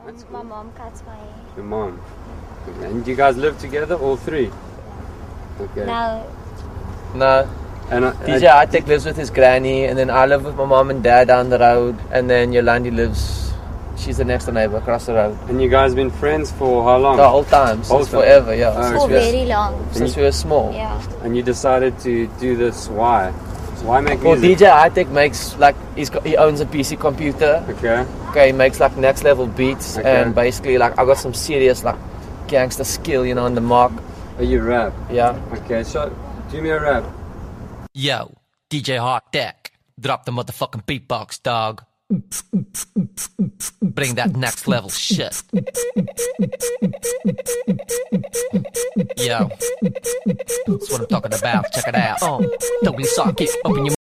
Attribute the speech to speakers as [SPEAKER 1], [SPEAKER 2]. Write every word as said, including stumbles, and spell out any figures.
[SPEAKER 1] That's
[SPEAKER 2] My
[SPEAKER 1] cool.
[SPEAKER 2] mom cuts my hair.
[SPEAKER 1] Your mom. Okay. And you guys live together, all three? Okay.
[SPEAKER 2] Now,
[SPEAKER 3] No,
[SPEAKER 1] And, uh,
[SPEAKER 3] D J Itek lives with his granny, and then I live with my mom and dad down the road, and then Yolandi lives, she's the next door neighbor across the road.
[SPEAKER 1] and you guys been friends for how long?
[SPEAKER 3] The whole time,
[SPEAKER 1] Whole
[SPEAKER 3] since
[SPEAKER 1] time.
[SPEAKER 3] forever, yeah.
[SPEAKER 1] Oh,
[SPEAKER 3] since
[SPEAKER 2] for
[SPEAKER 3] we were,
[SPEAKER 2] very long.
[SPEAKER 3] since we were small.
[SPEAKER 2] Yeah.
[SPEAKER 1] And you decided to do this. Why? So why make
[SPEAKER 3] Well,
[SPEAKER 1] music?
[SPEAKER 3] D J Itek makes, like, he's got, he owns a P C computer.
[SPEAKER 1] Okay.
[SPEAKER 3] Okay, he makes, like, next level beats,
[SPEAKER 1] Okay.
[SPEAKER 3] and basically, like, I got some serious, like, gangster skill, you know, on the mark.
[SPEAKER 1] Oh, you rap.
[SPEAKER 3] Yeah.
[SPEAKER 1] Okay, so do me a rap.
[SPEAKER 4] Yo, D J Hot Deck. Drop the motherfucking beatbox, dog. Bring that next level shit. Yo, that's what I'm talking about. Check it out. Oh, totally sock it. Open your